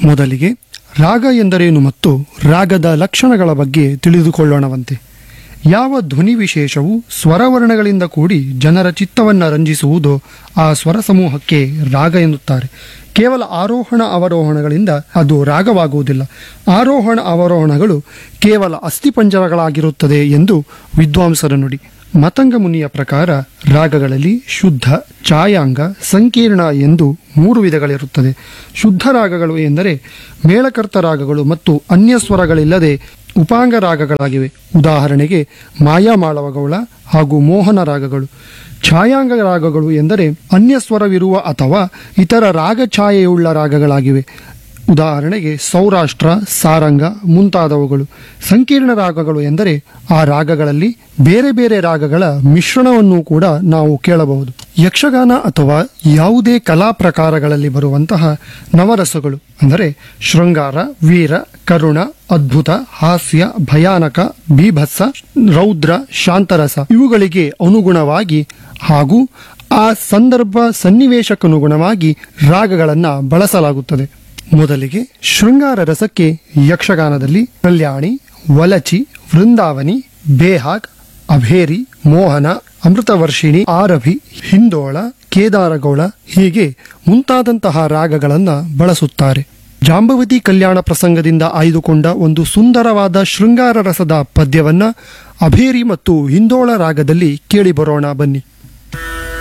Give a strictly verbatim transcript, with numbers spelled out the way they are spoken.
ಮೊದಲಿಗೆ ರಾಗ ಎಂದರೇನು ಮತ್ತು ರಾಗದ ಲಕ್ಷಣಗಳ ಬಗ್ಗೆ ತಿಳಿದುಕೊಳ್ಳೋಣವಂತೆ. ಯಾವ ಧ್ವನಿ ವಿಶೇಷವು ಸ್ವರವರ್ಣಗಳಿಂದ ಕೂಡಿ ಜನರ ಚಿತ್ತವನ್ನು ರಂಜಿಸುವುದೋ ಆ ಸ್ವರ ಸಮೂಹಕ್ಕೆ ರಾಗ ಎನ್ನುತ್ತಾರೆ. ಕೇವಲ ಆರೋಹಣ ಅವರೋಹಣಗಳಿಂದ ಅದು ರಾಗವಾಗುವುದಿಲ್ಲ. ಆರೋಹಣ ಅವರೋಹಣಗಳು ಕೇವಲ ಅಸ್ಥಿಪಂಜರಗಳಾಗಿರುತ್ತದೆ ಎಂದು ವಿದ್ವಾಂಸರ ನುಡಿ. ಮತಂಗ ಮುನಿಯ ಪ್ರಕಾರ ರಾಗಗಳಲ್ಲಿ ಶುದ್ಧ, ಛಾಯಾಂಗ, ಸಂಕೀರ್ಣ ಎಂದು ಮೂರು ವಿಧಗಳಿರುತ್ತದೆ. ಶುದ್ಧ ರಾಗಗಳು ಎಂದರೆ ಮೇಳಕರ್ತ ರಾಗಗಳು ಮತ್ತು ಅನ್ಯ ಸ್ವರಗಳಿಲ್ಲದೆ ಉಪಾಂಗ ರಾಗಗಳಾಗಿವೆ. ಉದಾಹರಣೆಗೆ ಮಾಯಾಮಾಳವಗೌಳ ಹಾಗೂ ಮೋಹನ ರಾಗಗಳು. ಛಾಯಾಂಗ ರಾಗಗಳು ಎಂದರೆ ಅನ್ಯ ಸ್ವರವಿರುವ ಅಥವಾ ಇತರ ರಾಗ ಛಾಯೆಯುಳ್ಳ ರಾಗಗಳಾಗಿವೆ. ಉದಾಹರಣೆಗೆ ಸೌರಾಷ್ಟ್ರ, ಸಾರಂಗ ಮುಂತಾದವುಗಳು. ಸಂಕೀರ್ಣ ರಾಗಗಳು ಎಂದರೆ ಆ ರಾಗಗಳಲ್ಲಿ ಬೇರೆ ಬೇರೆ ರಾಗಗಳ ಮಿಶ್ರಣವನ್ನು ಕೂಡ ನಾವು ಕೇಳಬಹುದು. ಯಕ್ಷಗಾನ ಅಥವಾ ಯಾವುದೇ ಕಲಾ ಪ್ರಕಾರಗಳಲ್ಲಿ ಬರುವಂತಹ ನವರಸಗಳು ಅಂದರೆ ಶೃಂಗಾರ, ವೀರ, ಕರುಣ, ಅದ್ಭುತ, ಹಾಸ್ಯ, ಭಯಾನಕ, ಬೀಭತ್ಸ, ರೌದ್ರ, ಶಾಂತರಸ ಇವುಗಳಿಗೆ ಅನುಗುಣವಾಗಿ ಹಾಗೂ ಆ ಸಂದರ್ಭ ಸನ್ನಿವೇಶಕ್ಕನುಗುಣವಾಗಿ ರಾಗಗಳನ್ನು ಬಳಸಲಾಗುತ್ತದೆ. ಮೊದಲಿಗೆ ಶೃಂಗಾರ ರಸಕ್ಕೆ ಯಕ್ಷಗಾನದಲ್ಲಿ ಕಲ್ಯಾಣಿ, ವಲಚಿ, ವೃಂದಾವನಿ, ಬೇಹಾಗ್, ಅಭೇರಿ, ಮೋಹನ, ಅಮೃತವರ್ಷಿಣಿ, ಆರಭಿ, ಹಿಂದೋಳ, ಕೇದಾರಗೌಳ ಹೀಗೆ ಮುಂತಾದಂತಹ ರಾಗಗಳನ್ನು ಬಳಸುತ್ತಾರೆ. ಜಾಂಬವತಿ ಕಲ್ಯಾಣ ಪ್ರಸಂಗದಿಂದ ಆಯ್ದುಕೊಂಡ ಒಂದು ಸುಂದರವಾದ ಶೃಂಗಾರ ರಸದ ಪದ್ಯವನ್ನ ಅಭೇರಿ ಮತ್ತು ಹಿಂದೋಳ ರಾಗದಲ್ಲಿ ಕೇಳಿಬರೋಣ ಬನ್ನಿ.